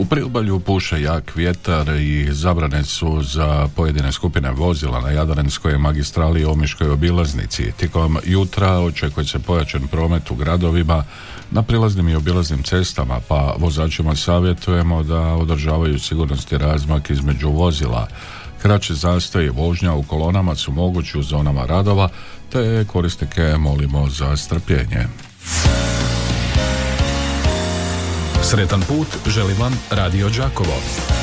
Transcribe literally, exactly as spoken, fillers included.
U priobalju puše jak vjetar i zabrane su za pojedine skupine vozila na Jadranskoj magistrali i Omiškoj obilaznici. Tijekom jutra očekuje se pojačan promet u gradovima na prilaznim i obilaznim cestama, pa vozačima savjetujemo da održavaju sigurnosni razmak između vozila. Kraće zastoje i vožnja u kolonama su mogući u zonama radova, te korisnike molimo za strpljenje. Sretan put želi vam Radio Đakovo.